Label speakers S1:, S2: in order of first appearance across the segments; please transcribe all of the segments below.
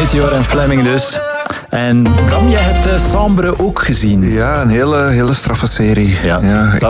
S1: Meteor en Fleming dus. En Bram, jij hebt Sambre ook gezien.
S2: Ja, een hele straffe serie.
S1: Ja,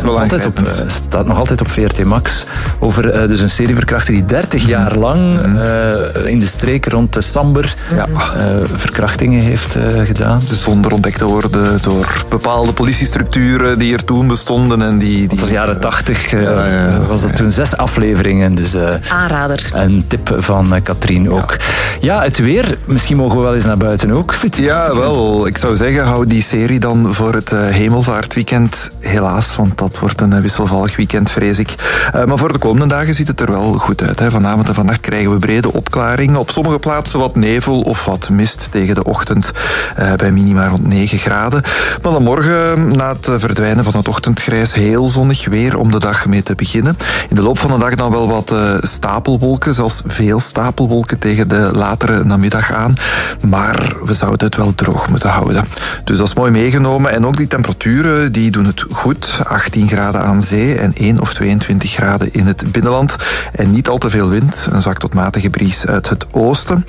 S1: staat nog altijd op VRT Max. Over dus een serieverkrachter die 30 jaar lang in de streken rond de Samber verkrachtingen heeft gedaan.
S2: Zonder ontdekt te worden door bepaalde politiestructuren die er toen bestonden. En
S1: dat was jaren 80. Was dat toen 6 afleveringen. Dus,
S3: aanrader.
S1: Een tip van Katrien ook. Ja, het weer. Misschien mogen we wel eens naar buiten ook.
S2: Ja, wel. Ik zou zeggen, hou die serie dan voor het hemelvaartweekend. Helaas, want dat wordt een wisselvallig weekend, vrees ik. Maar voor de komende dagen ziet het er wel goed uit. Hè. Vanavond en vannacht krijgen we brede opklaringen. Op sommige plaatsen wat nevel of wat mist tegen de ochtend. Bij minima rond 9 graden. Maar dan morgen, na het verdwijnen van het ochtendgrijs, heel zonnig weer om de dag mee te beginnen. In de loop van de dag dan wel wat stapelwolken. Zelfs veel stapelwolken tegen de latere namiddag aan. Maar we zouden het wel droog moeten houden. Dus dat is mooi meegenomen. En ook die temperaturen die doen het goed. 18 graden aan zee en 1 of 22 graden in het binnenland. En niet al te veel wind. Een zwak tot matige bries uit het oosten.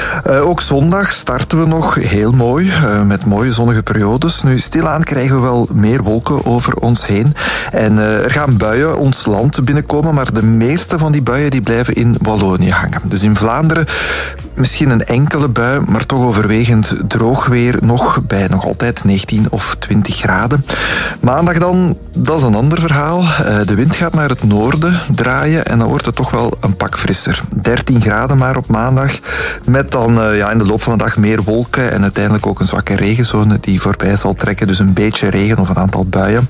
S2: Ook zondag starten we nog heel mooi. Met mooie zonnige periodes. Nu, stilaan krijgen we wel meer wolken over ons heen. En er gaan buien ons land binnenkomen. Maar de meeste van die buien die blijven in Wallonië hangen. Dus in Vlaanderen misschien een enkele bui, maar toch overwegend droog weer nog bij nog altijd 19 of 20 graden. Maandag dan, dat is een ander verhaal. De wind gaat naar het noorden draaien en dan wordt het toch wel een pak frisser. 13 graden maar op maandag, met dan in de loop van de dag meer wolken en uiteindelijk ook een zwakke regenzone die voorbij zal trekken. Dus een beetje regen of een aantal buien.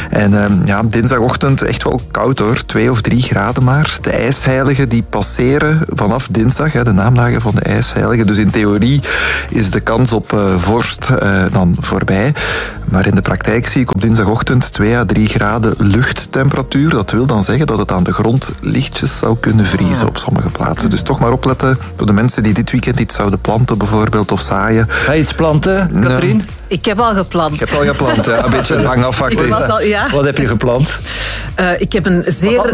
S2: En dinsdagochtend echt wel koud hoor, 2 of 3 graden maar. De ijsheiligen die passeren vanaf dinsdag, de naamdagen van de ijsheiligen. Dus in theorie is de kans op vorst dan voorbij. Maar in de praktijk zie ik op dinsdagochtend 2 à 3 graden luchttemperatuur. Dat wil dan zeggen dat het aan de grond lichtjes zou kunnen vriezen op sommige plaatsen. Dus toch maar opletten voor de mensen die dit weekend iets zouden planten bijvoorbeeld of zaaien.
S1: Ga je iets planten, Katrien?
S3: Ik heb al geplant.
S2: Ik heb al geplant, ja. Een beetje lang afwachten.
S1: Wat heb je geplant?
S3: Ik heb een zeer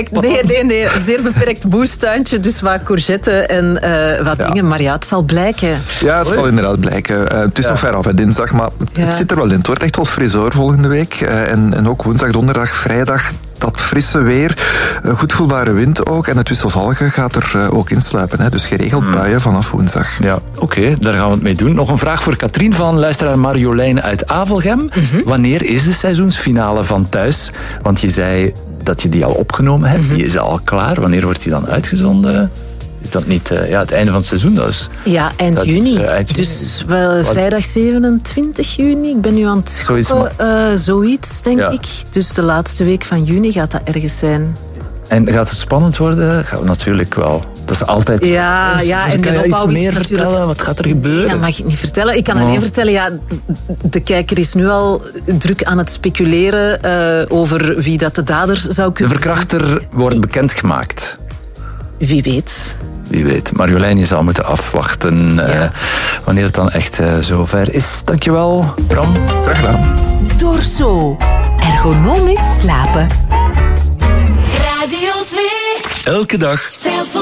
S3: beperkt moestuintje. Dus wat courgetten en wat dingen. Maar ja, het zal blijken.
S2: Ja, het zal inderdaad blijken. Het is nog ver af, dinsdag, maar het zit er wel in. Het wordt echt wel fris hoor, volgende week. En ook woensdag, donderdag, vrijdag. Dat frisse weer, goed voelbare wind ook. En het wisselvallige gaat er ook insluipen. Hè. Dus geregeld buien vanaf woensdag.
S1: Ja, oké, daar gaan we het mee doen. Nog een vraag voor Katrien van luisteraar Marjolein uit Avelgem. Wanneer is de seizoensfinale van Thuis? Want je zei dat je die al opgenomen hebt. Die is al klaar. Wanneer wordt die dan uitgezonden? Is dat niet het einde van het seizoen?
S3: Eind juni. Dus wel vrijdag 27 juni. Ik ben nu aan het schoppen. Zoiets, denk ik. Dus de laatste week van juni gaat dat ergens zijn.
S1: En gaat het spannend worden? Gaan we natuurlijk wel. Dat is altijd...
S3: Ja, en
S1: kan je iets meer
S3: natuurlijk
S1: vertellen? Wat gaat er gebeuren?
S3: Nee, dat mag ik niet vertellen. Ik kan alleen vertellen, de kijker is nu al druk aan het speculeren over wie dat de dader zou kunnen zijn.
S1: De verkrachter wordt bekendgemaakt.
S3: Wie weet.
S1: Wie weet. Marjolein, je zal moeten afwachten wanneer het dan echt zover is. Dankjewel, Bram.
S2: Graag gedaan.
S4: Dorso. Ergonomisch slapen.
S5: Radio 2.
S6: Elke dag